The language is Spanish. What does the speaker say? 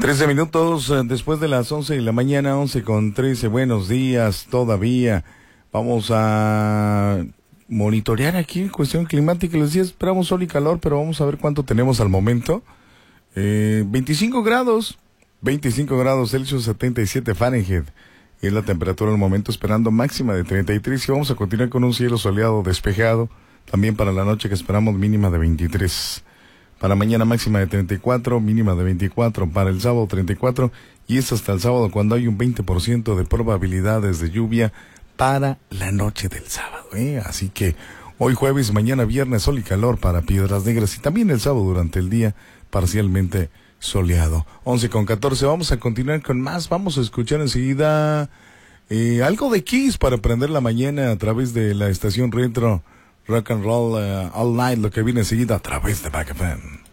13 minutos después de las 11 de la mañana, 11:13. Buenos días todavía. Vamos a monitorear aquí cuestión climática. Les decía, esperamos sol y calor, pero vamos a ver cuánto tenemos al momento. 25 grados Celsius, 77 Fahrenheit. Es la temperatura al momento, esperando máxima de 33. Y vamos a continuar con un cielo soleado despejado. También para la noche, que esperamos mínima de 23. Para mañana máxima de 34, mínima de 24. Para el sábado 34. Y es hasta el sábado cuando hay un 20% de probabilidades de lluvia para la noche del sábado. Así que hoy jueves, mañana viernes, sol y calor para Piedras Negras. Y también el sábado durante el día parcialmente soleado. 11:14. Vamos a continuar con más. Vamos a escuchar enseguida algo de Kiss para prender la mañana a través de la estación retro Rock and Roll All Night, lo que viene enseguida a través de Back FM.